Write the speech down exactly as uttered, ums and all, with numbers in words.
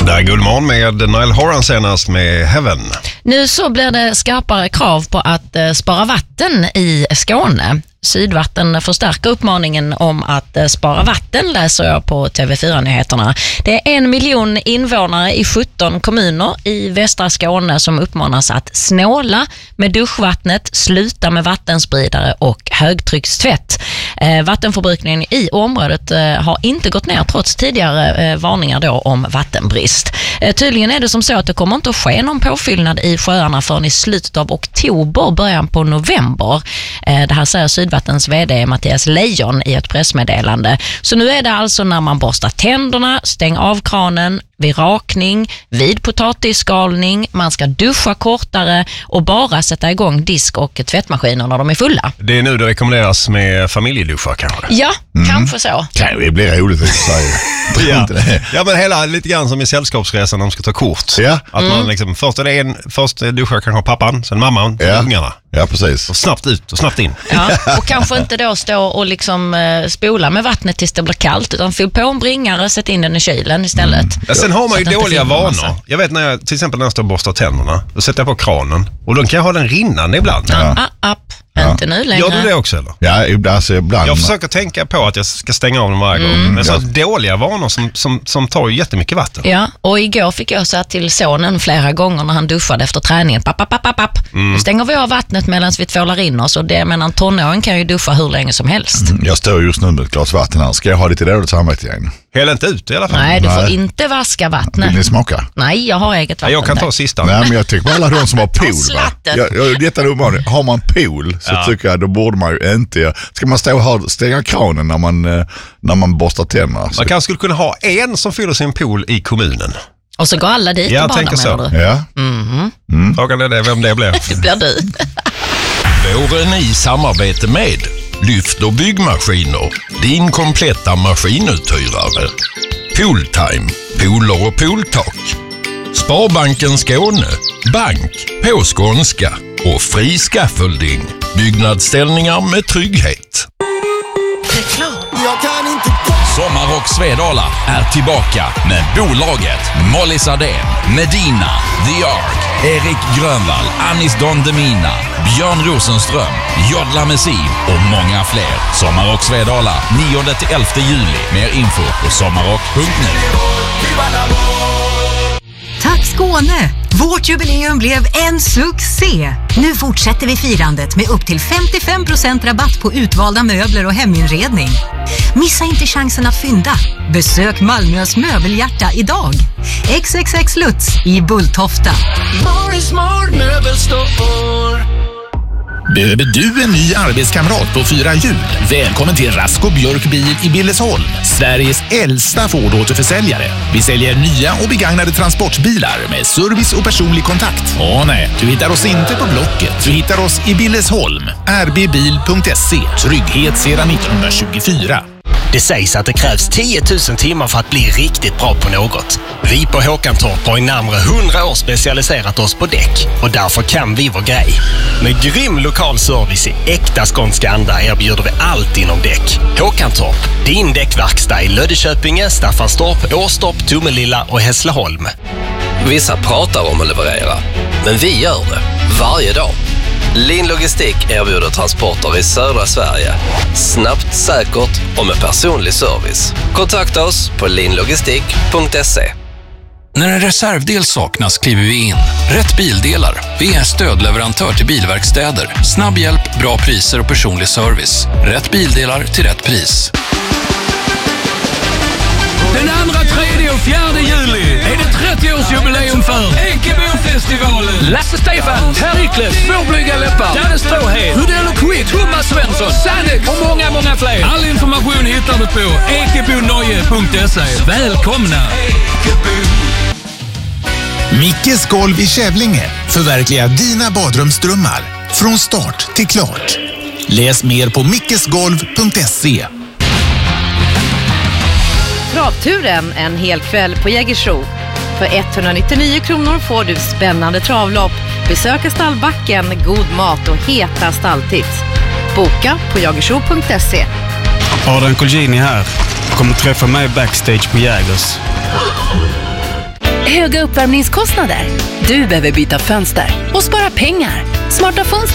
Det är Guldmorgon med Niall Horan senast med Heaven. Nu så blir det skarpare krav på att eh, spara vatten i Skåne. Sydvatten förstärker uppmaningen om att eh, spara vatten, läser jag på T V fyra-nyheterna. Det är en miljon invånare i sjutton kommuner i västra Skåne som uppmanas att snåla med duschvattnet, sluta med vattenspridare och högtryckstvätt. Eh, vattenförbrukningen i området eh, har inte gått ner trots tidigare eh, varningar då om vattenbrist. Eh, tydligen är det som så att det kommer inte att ske någon påfyllnad i sjöarna förrän i slutet av oktober, början på november. Eh, det här säger Sydvattens vd Mattias Lejon i ett pressmeddelande. Så nu är det alltså när man borstar tänderna, stäng av kranen, vid rakning, vid potatisskalning, man ska duscha kortare och bara sätta igång disk- och tvättmaskiner när de är fulla. Det är nu det rekommenderas med familjeduschar kanske? Ja, mm. kanske så. Kan det bli roligt att säga. Ja. ja, men hela lite grann som i sällskapsresan när de ska ta kort. Ja. Att mm. man liksom, först är det en, först duschar kanske pappan, sen mamman, sen ja. ungarna. Ja, precis. Och snabbt ut och snabbt in. Ja, och kanske inte då stå och liksom eh, spola med vattnet tills det blir kallt, utan fyll på en bringare, sätt in den i kylen istället. Mm. Ja, sen har man ju dåliga vanor. Jag vet när jag, till exempel när jag står och borstar tänderna, då sätter jag på kranen och då kan jag ha den rinnande ibland. Ja. Ah, app. Ja. Inte nu längre. Gör du det också eller? Ja, alltså ibland. Jag försöker tänka på att jag ska stänga av den varje gång. Mm. Men så dåliga vanor som, som, som tar ju jättemycket vatten. Ja, och igår fick jag säga till sonen flera gånger när han duschade efter träningen. Papp, papp, papp, papp. Mm. Nu stänger vi av vattnet medan vi tvålar in oss. Och det menar en tonåring kan ju duscha hur länge som helst. Mm. Jag står just nu med ett glas vatten här. Ska jag ha lite dåligt samvete igen? Häll inte ut i alla fall. Nej, du får Nej. inte vaska vattnet. Vill ni smaka? Nej, jag har eget vatten. Ja, jag kan ta sista. Nej, men jag tycker på alla de som har pool. Va? Jag, jag, detta är har man pool så ja. tycker jag då borde man ju inte. Ska man stå och ha, stänga kranen när man, när man borstar tänderna? Man kanske skulle kunna ha en som fyller sin pool i kommunen. Och så går alla dit jag och badar, tänker så. Du? Ja. Mm-hmm. Mm. Frågan är det, vem det blir. Det blir du. Våren i samarbete med Lyft och byggmaskiner, din kompletta maskinuthyrare. Pooltime, pooler och pooltak. Sparbanken Skåne, bank på skånska och fri scaffolding. Byggnadsställningar med trygghet. Sommarrock Svedala är tillbaka med bolaget Molly Sardén, Medina, The Ark, Erik Grönvall, Anis Don Demina, Björn Rosenström, Jodla Messi och många fler. Sommarrock Svedala nionde till elfte juli. Mer info på sommarrock punkt nu. Tack Skåne! Vårt jubileum blev en succé! Nu fortsätter vi firandet med upp till femtiofem procent rabatt på utvalda möbler och heminredning. Missa inte chansen att fynda. Besök Malmös möbelhjärta idag. X X X Lutz i Bulltofta. Behöver du en ny arbetskamrat på fyra hjul? Välkommen till Rasko Björk Bil i Billesholm, Sveriges äldsta Ford-återförsäljare. Vi säljer nya och begagnade transportbilar med service och personlig kontakt. Åh nej, du hittar oss inte på Blocket. Du hittar oss i Billesholm. r b bil punkt se. Trygghet sedan nittonhundratjugofyra. Det sägs att det krävs tio tusen timmar för att bli riktigt bra på något. Vi på Håkantorp har i närmare hundra år specialiserat oss på däck och därför kan vi vår grej. Med grym lokal service i äkta skånska anda erbjuder vi allt inom däck. Håkantorp, din däckverkstad i Löddeköpinge, Staffanstorp, Åstorp, Tomelilla och Hässleholm. Vissa pratar om att leverera, men vi gör det varje dag. Lin Logistik erbjuder transporter i södra Sverige. Snabbt, säkert och med personlig service. Kontakta oss på linlogistik punkt se. När en reservdel saknas kliver vi in. Rätt bildelar. Vi är stödleverantör till bilverkstäder. Snabb hjälp, bra priser och personlig service. Rätt bildelar till rätt pris. Den andra, tredje och fjärde juli är det trettioårsjubileum för Ekebofestivalen. Lasse Stefan, Perikles, Svårblyga läppar, Danne Stråhed, Hudell och Quick, Thomas Svensson, Sannex och många, många fler. All information hittar du på ekebonoje punkt se. Välkomna! Mickes golv i Kävlinge. Förverkliga dina badrumsdrömmar. Från start till klart. Läs mer på mickesgolv punkt se. Travturen en hel kväll på Jägersro. För etthundranittionio kronor får du spännande travlopp, besöka stallbacken, god mat och heta stalltips. Boka på jägersro punkt se. Adrian Colgjini här. Kommer träffa mig backstage på Jägers. höga uppvärmningskostnader? Du behöver byta fönster och spara pengar. Smarta Fönster